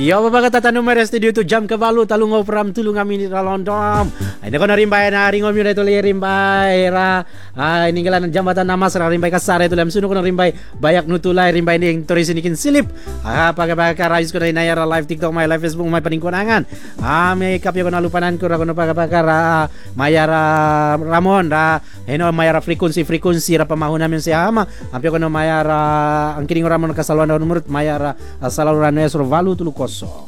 Ya baba kata tanum mere studio tu jam kebalu talungo pram tulung kami ni ralondom. Ini kono rimbai na ringom yu itu rimbai ra. Ini gelan jambatan nama sera rimbai kasar itu lem sunu kono rimbai bayak nutulai rimbai ni tori sinikin silip. Pakai rais kono inaya live TikTok my live Facebook my paningkunangan. Me kapyo kono lupanan ko kono pakai mayara Ramon ra. Eno mayara frekuensi ra pamahuna min si ama. Ampyo kono mayara ang kining Ramon kasalwan numurut mayara saluran esro valu tulu kosong.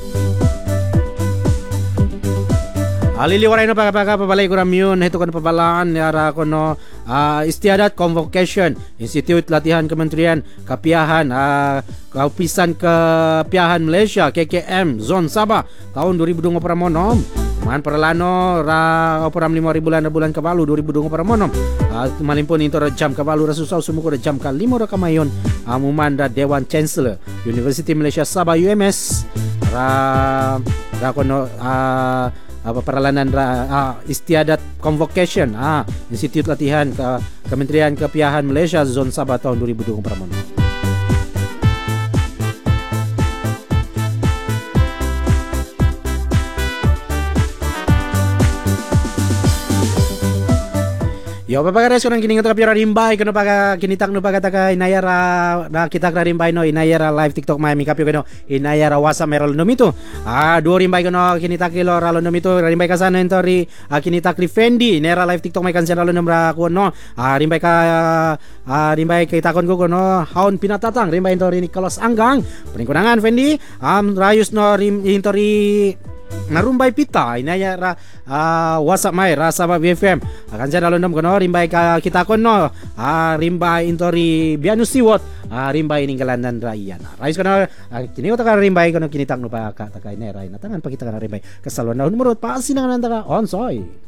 Aliliwaray no pabalay ko ramyun ito kono pabalaan yara kono istiadat convocation Institute Latihan Kementerian Kapiahan Kaupisan Kepiahan Malaysia KKM Zon Sabah tahun 2020 paramonom man perlano ra operam 5.000 bulan kabalu 2020 paramonom malimpun into jam kabalu rasusau sumuko jam ka 5 ra kamayon mumanda Dewan Chancellor University Malaysia Sabah UMS ra kono peralanan istiadat convocation Institute Latihan Kementerian Kepiahan Malaysia Zon Sabah tahun 2020 paramonom. Yo papagares ko nang kiningot ka pira rimbay kuno paga kinitak no paga taka inayara na kitak na rimbay no inayara live TikTok may mikapyo kuno inayara wasa meral no mito duo rimbay kuno kinitak kilo ralo no mito rimbay kasano entori kinitak ri Fendi inayara live TikTok may kansen ralo no mra kuno rimbay kay takon ko kuno haon pinatatang rimbay entori ni Kalos Anggang peningkunangan Fendi rayus no entori narumbay pita inaya WhatsApp may rasa ba BFM akan saya dalam kono rimbay kita kono rimbay intori bianu siwot rimbay ninggalanan rayan rais kono kini ko taka rimbay kono kinitak no pa ka taka inay ray natangan pakita ka rimbay kasalwan na numero pa sinangan taka onsoy.